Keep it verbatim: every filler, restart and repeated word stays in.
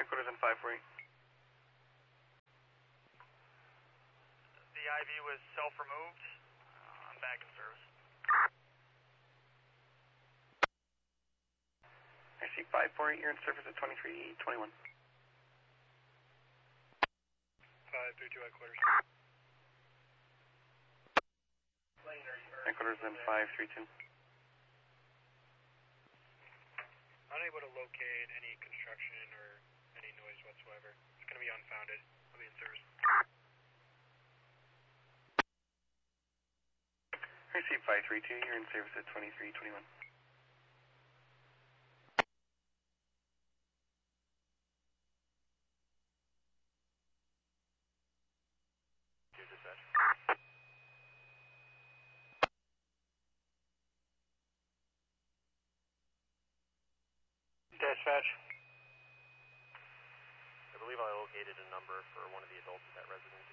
Headquarters in five four eight. The I V was self-removed. Uh, I'm back in service. I see five four eight, you're in service at twenty-three twenty-one. five three two headquarters. Headquarters in five three two. Unable to locate any construction or any noise whatsoever. It's going to be unfounded. I'll be in service. Receive five three two, you're in service at twenty-three twenty-one. Dispatch. Dispatch. I believe I located a number for one of the adults at that residence.